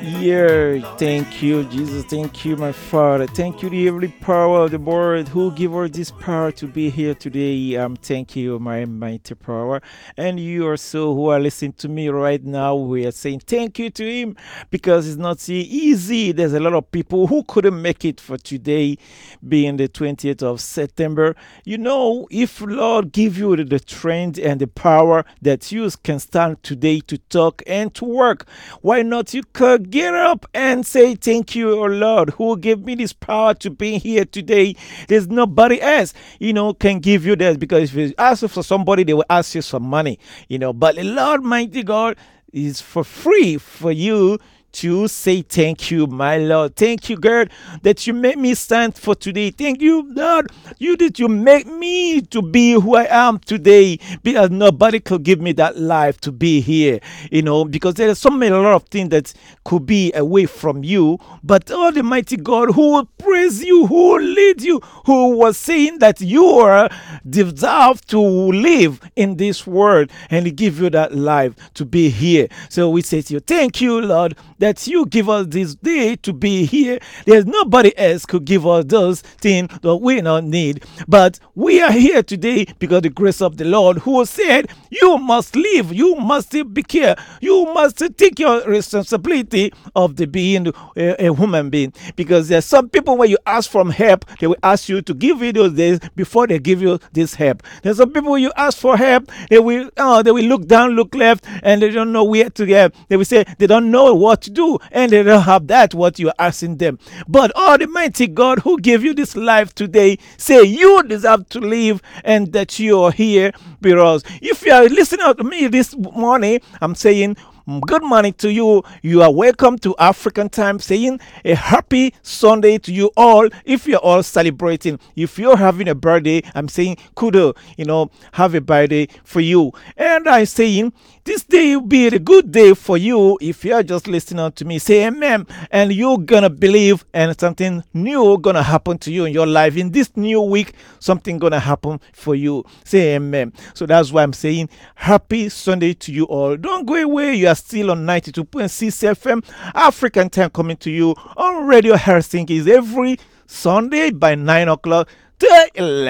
Yeah, thank you, Jesus. Thank you, my Father. Thank you, the every power of the world who give us this power to be here today. Thank you, my mighty power. And you also who are listening to me right now, we are saying thank you to Him because it's not so easy. There's a lot of people who couldn't make it for today, being the 20th of September. You know, if Lord give you the strength and the power that you can stand today to talk and to work, why not you could get up and say thank you, oh Lord, who gave me this power to be here today. There's nobody else, can give you that, because if you ask for somebody, they will ask you some money, but the Lord mighty God is for free for you to say thank you, my Lord. Thank you, God, that you made me stand for today. Thank you, Lord, you make me to be who I am today, because nobody could give me that life to be here, because there are a lot of things that could be away from you, but all the mighty God who will praise you, who will lead you, who was saying that you are deserve to live in this world, and He give you that life to be here. So we say to you, thank you, Lord, that you give us this day to be here. There's nobody else could give us those things that we don't need. But we are here today because the grace of the Lord, who said, you must live, you must be care, you must take your responsibility of the being a human being. Because there's some people, when you ask for help, they will ask you to give you those days before they give you this help. There's some people, you ask for help, they will look down, look left, and they don't know where to get. They will say they don't know what to do, and they don't have that what you're asking them. But Almighty God who gave you this life today say you deserve to live, and that you are here because if you are listening to me this morning, I'm saying good morning to you. You are welcome to African time, saying a happy Sunday to you all. If you're all celebrating, if you're having a birthday, I'm saying kudo, have a birthday for you. And I'm saying this day will be a good day for you. If you're just listening to me, say amen. And you're gonna believe, and something new gonna happen to you in your life. In this new week, something gonna happen for you. Say amen. So that's why I'm saying happy Sunday to you all. Don't go away. You are still on 92.6 FM African time, coming to you on Radio Helsinki every Sunday by 9 o'clock to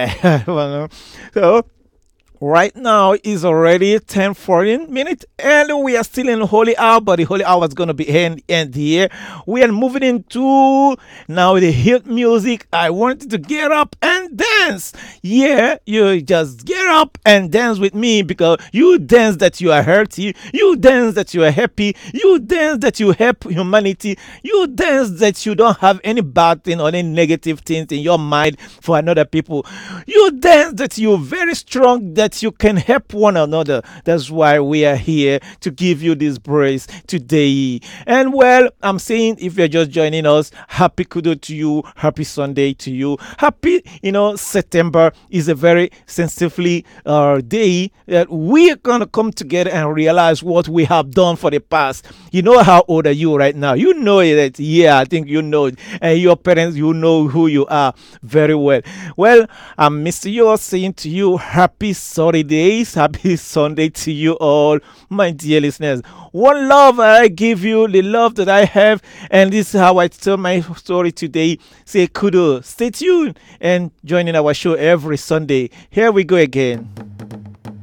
11. So right now is already 10:14 minutes, and we are still in Holy Hour, but the Holy Hour is going to be end here. We are moving into now the hit music. I want you to get up and dance. Yeah, you just get up and dance with me, because you dance that you are healthy, you dance that you are happy, you dance that you help humanity, you dance that you don't have any bad thing or any negative things in your mind for another people, you dance that you're very strong, that you can help one another. That's why we are here to give you this praise today. And well, I'm saying if you're just joining us, happy kudo to you, happy Sunday to you, happy, September is a very sensitively day that we're gonna come together and realize what we have done for the past. You know how old are you right now? You know that, yeah, I think you know it. And your parents, you know who you are very well. Well, I'm Mr. Yo saying to you, happy days, happy Sunday to you all, my dear listeners. One love I give you, the love that I have, and this is how I tell my story today. Say kudo. Stay tuned and join in our show every Sunday. Here we go again.